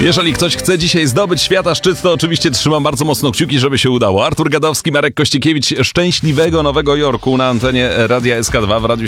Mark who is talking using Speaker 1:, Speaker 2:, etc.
Speaker 1: Jeżeli ktoś chce dzisiaj zdobyć świata szczyt, to oczywiście trzymam bardzo mocno kciuki, żeby się udało. Artur Gadowski, Marek Kościkiewicz, szczęśliwego Nowego Jorku na antenie Radia SK2 w Radiu